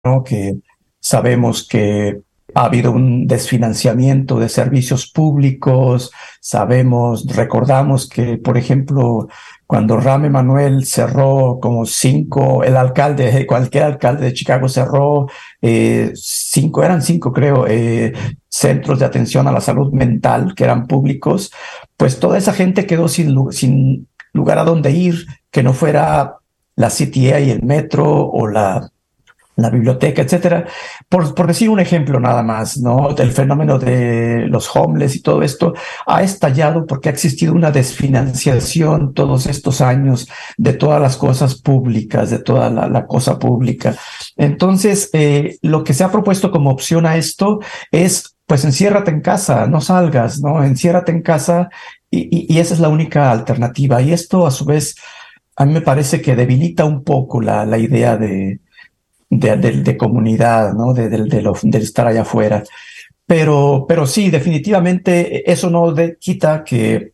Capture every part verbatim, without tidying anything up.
¿no? Que sabemos que ha habido un desfinanciamiento de servicios públicos, sabemos, recordamos que, por ejemplo, cuando Rahm Emanuel cerró como cinco, el alcalde, cualquier alcalde de Chicago cerró eh, cinco, eran cinco creo, eh, centros de atención a la salud mental que eran públicos, pues toda esa gente quedó sin, sin lugar a donde ir, que no fuera la C T A y el metro o la la biblioteca, etcétera. Por, por decir un ejemplo nada más, ¿no? Del fenómeno de los homeless y todo esto ha estallado porque ha existido una desfinanciación todos estos años de todas las cosas públicas, de toda la, la cosa pública. Entonces, eh, lo que se ha propuesto como opción a esto es, pues, enciérrate en casa, no salgas, ¿no? Enciérrate en casa y, y, y esa es la única alternativa. Y esto, a su vez, a mí me parece que debilita un poco la, la idea de de, de, de comunidad, ¿no? De, de, de, lo, de estar allá afuera. Pero, pero sí, definitivamente eso no de, quita que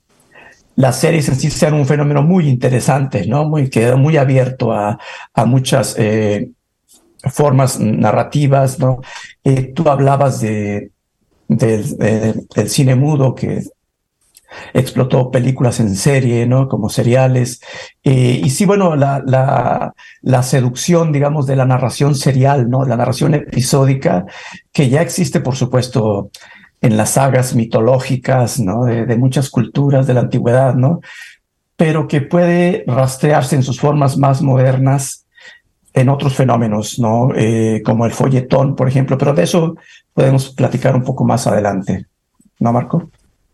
las series en sí sean un fenómeno muy interesante, ¿no? Muy, que muy abierto a, a muchas eh, formas narrativas, ¿no? Eh, tú hablabas de, del, de, del cine mudo que explotó películas en serie, ¿no? Como seriales. Eh, y sí, bueno, la, la, la seducción, digamos, de la narración serial, ¿no? La narración episódica, que ya existe, por supuesto, en las sagas mitológicas, ¿no? De, de muchas culturas de la antigüedad, ¿no? Pero que puede rastrearse en sus formas más modernas en otros fenómenos, ¿no? Eh, como el folletón, por ejemplo, pero de eso podemos platicar un poco más adelante, ¿no, Marco?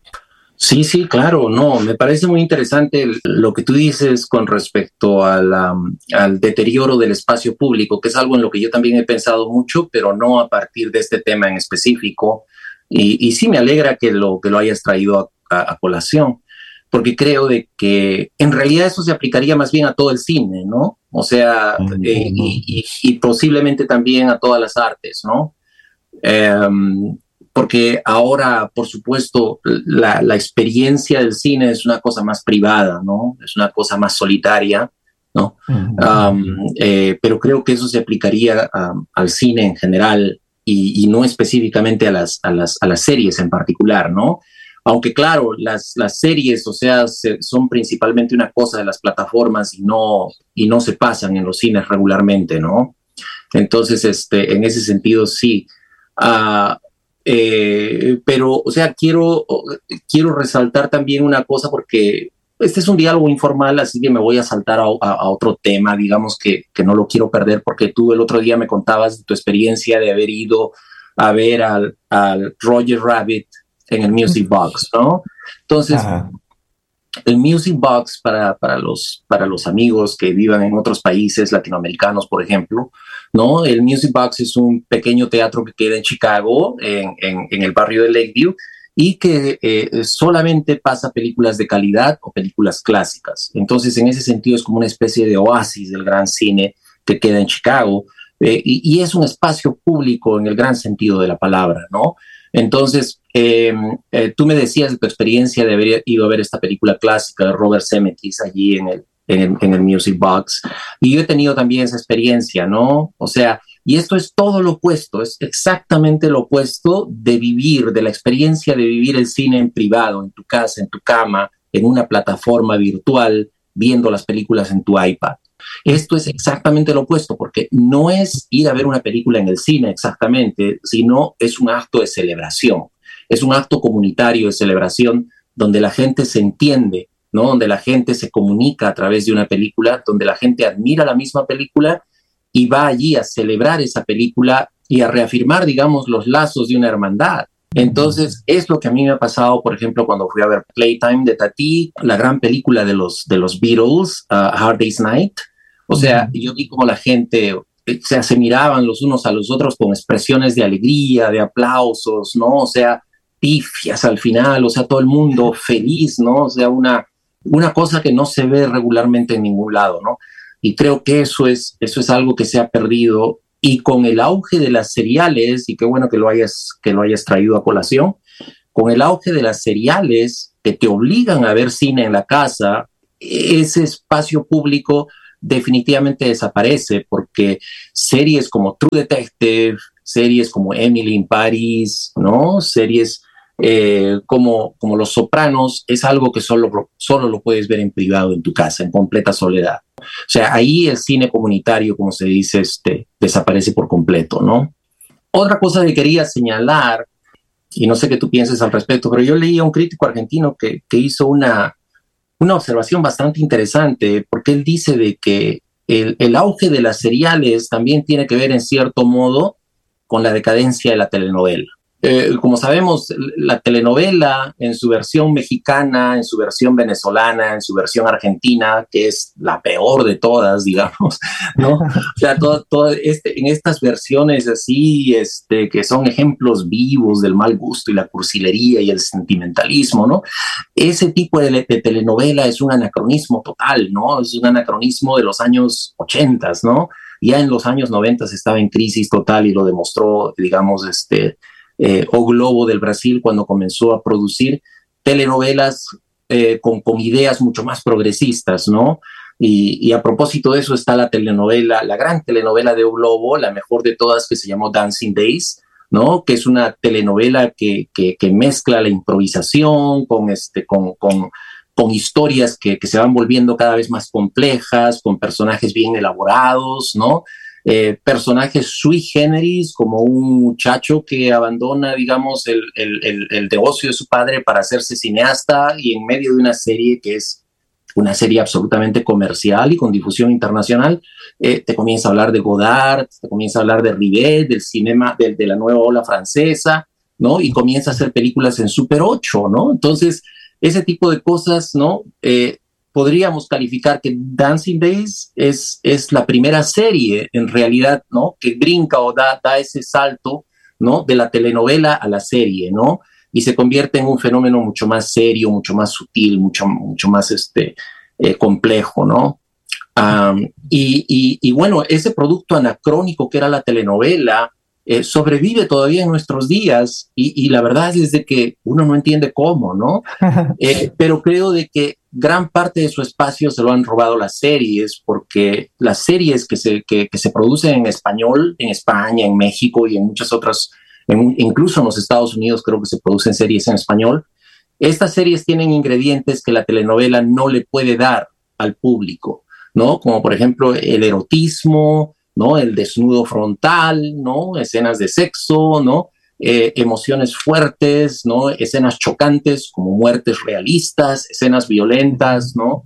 Sí, sí, claro, no, me parece muy interesante el- lo que tú dices con respecto a la- al deterioro del espacio público, que es algo en lo que yo también he pensado mucho, pero no a partir de este tema en específico. Y, y sí me alegra que lo, que lo hayas traído a, a- a colación, porque creo de que en realidad eso se aplicaría más bien a todo el cine, ¿no? O sea, eh, y, y- y posiblemente también a todas las artes, ¿no? Um, porque ahora, por supuesto, la, la, experiencia del cine es una cosa más privada, ¿no? Es una cosa más solitaria, ¿no? Um, eh, pero creo que eso se aplicaría um, al cine en general y, y no específicamente a las, a, las, a las series en particular, ¿no? Aunque claro, las, las series, o sea, se, son principalmente una cosa de las plataformas y no, y no se pasan en los cines regularmente, ¿no? Entonces, este, en ese sentido, sí. Uh, eh, pero, o sea, quiero, quiero resaltar también una cosa porque este es un diálogo informal, así que me voy a saltar a, a, a otro tema, digamos que, que no lo quiero perder porque tú el otro día me contabas de tu experiencia de haber ido a ver al, al Roger Rabbit en el Music Box, ¿no? Entonces, Ajá. El Music Box para, para, los, para los amigos que vivan en otros países latinoamericanos, por ejemplo, ¿no? El Music Box es un pequeño teatro que queda en Chicago, en, en, en el barrio de Lakeview, y que eh, solamente pasa películas de calidad o películas clásicas. Entonces, en ese sentido, es como una especie de oasis del gran cine que queda en Chicago, eh, y, y es un espacio público en el gran sentido de la palabra, ¿no? Entonces, eh, eh, tú me decías de tu experiencia de haber ido a ver esta película clásica de Robert Zemeckis allí en el, en el, en el Music Box, y yo he tenido también esa experiencia, ¿no? O sea, y esto es todo lo opuesto, es exactamente lo opuesto de vivir, de la experiencia de vivir el cine en privado, en tu casa, en tu cama, en una plataforma virtual, viendo las películas en tu iPad. Esto es exactamente lo opuesto, porque no es ir a ver una película en el cine exactamente, sino es un acto de celebración, es un acto comunitario de celebración donde la gente se entiende, ¿no? Donde la gente se comunica a través de una película, donde la gente admira la misma película y va allí a celebrar esa película y a reafirmar, digamos, los lazos de una hermandad. Entonces, es lo que a mí me ha pasado, por ejemplo, cuando fui a ver Playtime de Tati, la gran película de los, de los Beatles, uh, Hard Day's Night. O sea, yo vi como la gente, o sea, se miraban los unos a los otros con expresiones de alegría, de aplausos, ¿no? O sea, pifias al final, o sea, todo el mundo feliz, ¿no? O sea, una, una cosa que no se ve regularmente en ningún lado, ¿no? Y creo que eso es, eso es algo que se ha perdido. Y con el auge de las seriales, y qué bueno que lo hayas, que lo hayas traído a colación, con el auge de las seriales que te obligan a ver cine en la casa, ese espacio público definitivamente desaparece, porque series como True Detective, series como Emily in Paris, ¿no? Series eh, como, como Los Sopranos, es algo que solo, solo lo puedes ver en privado en tu casa, en completa soledad. O sea, ahí el cine comunitario, como se dice, este, desaparece por completo, ¿no? Otra cosa que quería señalar, y no sé qué tú pienses al respecto, pero yo leí a un crítico argentino que, que hizo una, una observación bastante interesante, porque él dice de que el, el auge de las seriales también tiene que ver en cierto modo con la decadencia de la telenovela. Eh, como sabemos, la telenovela en su versión mexicana, en su versión venezolana, en su versión argentina, que es la peor de todas, digamos, ¿no? O sea, todo, todo este, en estas versiones así, este, que son ejemplos vivos del mal gusto y la cursilería y el sentimentalismo, ¿no? Ese tipo de, de telenovela es un anacronismo total, ¿no? Es un anacronismo de los años ochentas, ¿no? Ya en los años noventa estaba en crisis total y lo demostró, digamos, este... Eh, O Globo del Brasil cuando comenzó a producir telenovelas eh, con, con ideas mucho más progresistas, ¿no? Y, y a propósito de eso está la telenovela, la gran telenovela de O Globo, la mejor de todas, que se llamó Dancing Days, ¿no? Que es una telenovela que, que, que mezcla la improvisación con, este, con, con, con historias que, que se van volviendo cada vez más complejas, con personajes bien elaborados, ¿no? Eh, personajes sui generis, como un muchacho que abandona, digamos, el, el, el, el negocio de su padre para hacerse cineasta, y en medio de una serie que es una serie absolutamente comercial y con difusión internacional, eh, te comienza a hablar de Godard, te comienza a hablar de Rivet, del cinema, de, de la nueva ola francesa, ¿no? Y comienza a hacer películas en Super ocho, ¿no? Entonces, ese tipo de cosas, ¿no? Eh, podríamos calificar que Dancing Days es, es la primera serie, en realidad, ¿no? Que brinca o da, da ese salto, ¿no? De la telenovela a la serie, ¿no? Y se convierte en un fenómeno mucho más serio, mucho más sutil, mucho, mucho más este, eh, complejo, ¿no? Um, y, y, y bueno, ese producto anacrónico que era la telenovela eh, sobrevive todavía en nuestros días, y, y la verdad es de que uno no entiende cómo, ¿no? Eh, pero creo de que gran parte de su espacio se lo han robado las series, porque las series que se, que, que se producen en español, en España, en México y en muchas otras, en, incluso en los Estados Unidos creo que se producen series en español, estas series tienen ingredientes que la telenovela no le puede dar al público, ¿no? Como por ejemplo el erotismo, ¿no? El desnudo frontal, ¿no? Escenas de sexo, ¿no? Eh, emociones fuertes, ¿no? Escenas chocantes como muertes realistas, escenas violentas, ¿no?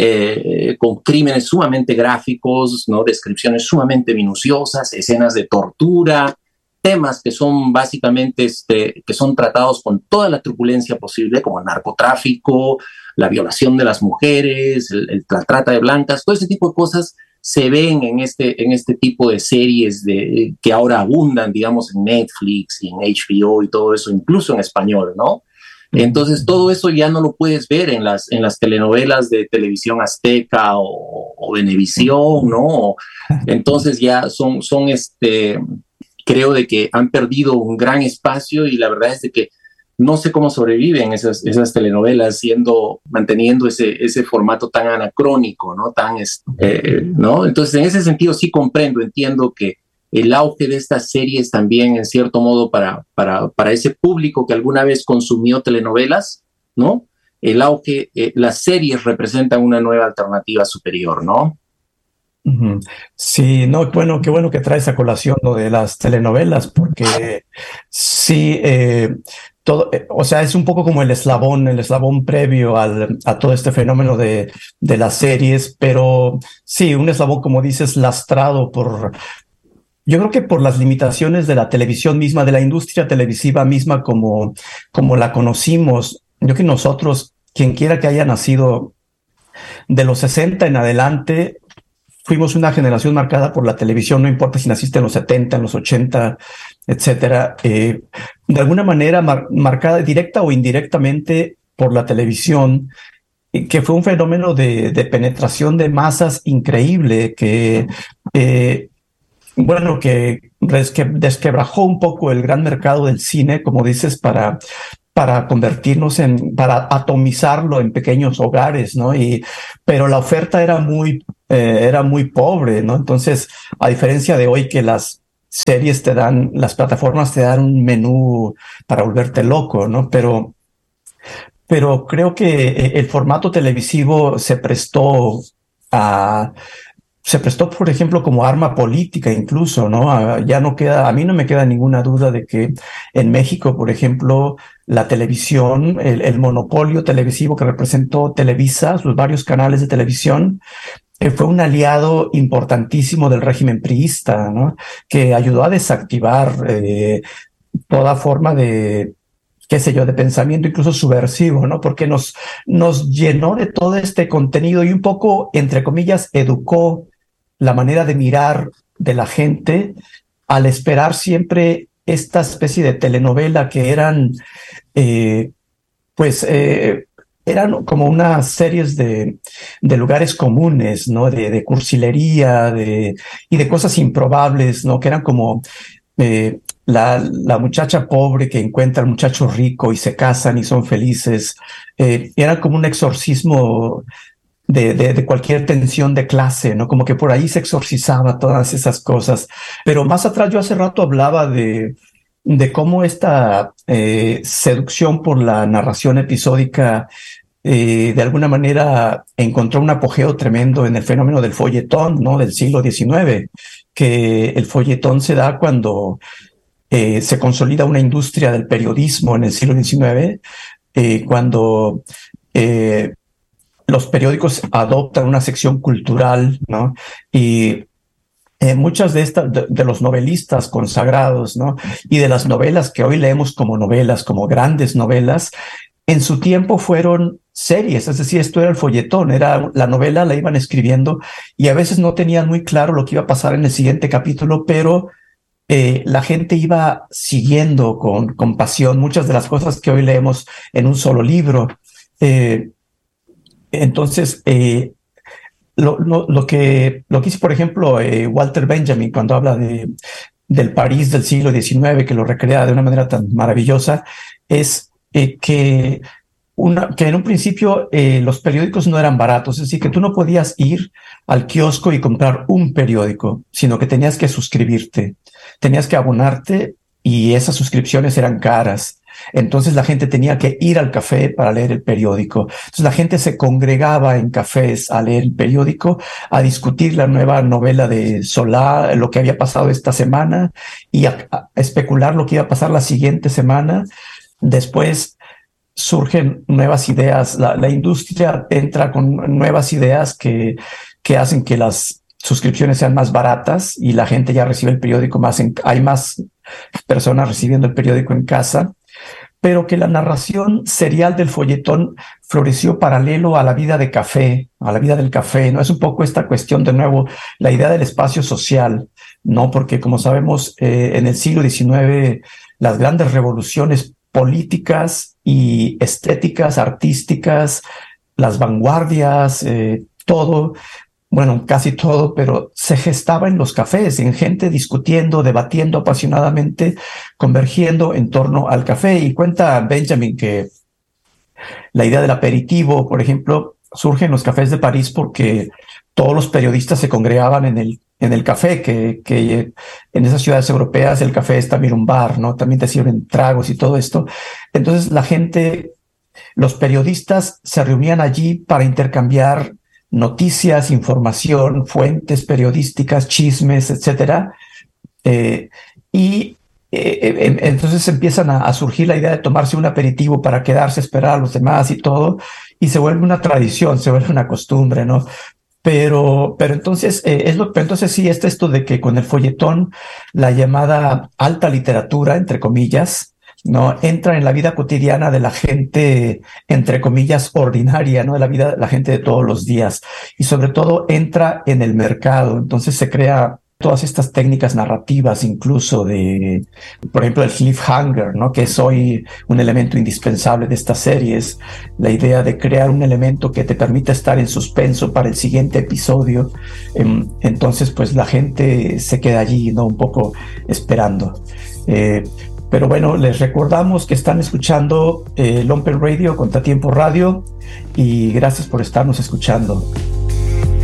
Eh, con crímenes sumamente gráficos, ¿no? Descripciones sumamente minuciosas, escenas de tortura, temas que son básicamente, este, que son tratados con toda la truculencia posible, como el narcotráfico, la violación de las mujeres, el, el, la trata de blancas, todo ese tipo de cosas se ven en este, en este tipo de series de, que ahora abundan, digamos, en Netflix y en H B O y todo eso, incluso en español, ¿no? Entonces, todo eso ya no lo puedes ver en las, en las telenovelas de Televisión Azteca o, o Venevisión, ¿no? Entonces ya son, son este, creo de que han perdido un gran espacio, y la verdad es de que no sé cómo sobreviven esas, esas telenovelas siendo, manteniendo ese, ese formato tan anacrónico, ¿no? Tan, eh, ¿no? Entonces, en ese sentido sí comprendo, entiendo que el auge de estas series también, en cierto modo, para, para, para ese público que alguna vez consumió telenovelas, ¿no? El auge, eh, las series representan una nueva alternativa superior, ¿no? Uh-huh. Sí, no, bueno, qué bueno que traes a colación lo de las telenovelas, porque sí, eh, todo, eh, o sea, es un poco como el eslabón, el eslabón previo al, a todo este fenómeno de, de las series, pero sí, un eslabón, como dices, lastrado por, yo creo que por las limitaciones de la televisión misma, de la industria televisiva misma como, como la conocimos. Yo creo que nosotros, quien quiera que haya nacido de los sesenta en adelante, fuimos una generación marcada por la televisión, no importa si naciste en los setenta, en los ochenta, etcétera. Eh, de alguna manera mar- marcada directa o indirectamente por la televisión, que fue un fenómeno de, de penetración de masas increíble, que, eh, bueno, que resque- desquebrajó un poco el gran mercado del cine, como dices, para para convertirnos en, para atomizarlo en pequeños hogares, ¿no? Y, pero la oferta era muy, eh, era muy pobre, ¿no? Entonces, a diferencia de hoy que las series te dan, las plataformas te dan un menú para volverte loco, ¿no? Pero, pero creo que el formato televisivo se prestó a, se prestó, por ejemplo, como arma política incluso, ¿no? A, ya no queda, a mí no me queda ninguna duda de que en México, por ejemplo, la televisión, el, el monopolio televisivo que representó Televisa, sus varios canales de televisión, eh, fue un aliado importantísimo del régimen priista, ¿no? Que ayudó a desactivar eh, toda forma de, qué sé yo, de pensamiento incluso subversivo, ¿no? Porque nos, nos llenó de todo este contenido y un poco, entre comillas, educó la manera de mirar de la gente al esperar siempre esta especie de telenovela que eran, eh, pues, eh, eran como unas series de, de lugares comunes, ¿no? De, de cursilería, de, y de cosas improbables, ¿no? Que eran como eh, la, la muchacha pobre que encuentra al muchacho rico y se casan y son felices. Eh, era como un exorcismo de, de, de cualquier tensión de clase, ¿no? Como que por ahí se exorcizaba todas esas cosas. Pero más atrás yo hace rato hablaba de, de cómo esta eh, seducción por la narración episódica eh, de alguna manera encontró un apogeo tremendo en el fenómeno del folletón, ¿no? Del siglo diecinueve, que el folletón se da cuando eh, se consolida una industria del periodismo en el siglo diecinueve, eh, cuando eh, los periódicos adoptan una sección cultural, ¿no? Y eh, muchas de estas, de, de los novelistas consagrados, ¿no? Y de las novelas que hoy leemos como novelas, como grandes novelas, en su tiempo fueron series, es decir, esto era el folletón, era la novela, la iban escribiendo y a veces no tenían muy claro lo que iba a pasar en el siguiente capítulo, pero eh, la gente iba siguiendo con, con pasión muchas de las cosas que hoy leemos en un solo libro. Eh, Entonces, eh, lo, lo, lo, que, lo que hizo, por ejemplo, eh, Walter Benjamin cuando habla de, del París del siglo diecinueve, que lo recrea de una manera tan maravillosa, es eh, que, una, que en un principio eh, los periódicos no eran baratos, es decir, que tú no podías ir al kiosco y comprar un periódico, sino que tenías que suscribirte, tenías que abonarte y esas suscripciones eran caras. Entonces la gente tenía que ir al café para leer el periódico. Entonces la gente se congregaba en cafés a leer el periódico, a discutir la nueva novela de Solá, lo que había pasado esta semana y a, a especular lo que iba a pasar la siguiente semana. Después surgen nuevas ideas. La, la industria entra con nuevas ideas que, que hacen que las suscripciones sean más baratas y la gente ya recibe el periódico más en, hay más personas recibiendo el periódico en casa, pero que la narración serial del folletón floreció paralelo a la vida de café, a la vida del café, ¿no? Es un poco esta cuestión, de nuevo, la idea del espacio social, ¿no? Porque, como sabemos, eh, en el siglo diecinueve, las grandes revoluciones políticas y estéticas, artísticas, las vanguardias, eh, todo, bueno, casi todo, pero se gestaba en los cafés, en gente discutiendo, debatiendo apasionadamente, convergiendo en torno al café. Y cuenta Benjamin que la idea del aperitivo, por ejemplo, surge en los cafés de París porque todos los periodistas se congregaban en el, en el café, que, que en esas ciudades europeas el café es también un bar, ¿no? También te sirven tragos y todo esto. Entonces la gente, los periodistas se reunían allí para intercambiar noticias, información, fuentes periodísticas, chismes, etcétera. Eh, y eh, entonces empiezan a, a surgir la idea de tomarse un aperitivo para quedarse a esperar a los demás y todo, y se vuelve una tradición, se vuelve una costumbre, ¿no? Pero, pero entonces, eh, es lo, pero entonces sí, es esto de que con el folletón, la llamada alta literatura, entre comillas, ¿no? Entra en la vida cotidiana de la gente, entre comillas, ordinaria, ¿no? De la vida de la gente de todos los días. Y sobre todo entra en el mercado. Entonces se crea todas estas técnicas narrativas, incluso de, por ejemplo, el cliffhanger, ¿no? Que es hoy un elemento indispensable de estas series. La idea de crear un elemento que te permita estar en suspenso para el siguiente episodio. Entonces, pues la gente se queda allí, ¿no? Un poco esperando. Eh, Pero bueno, les recordamos que están escuchando eh, Lompen Radio, Contratiempo Radio, y gracias por estarnos escuchando.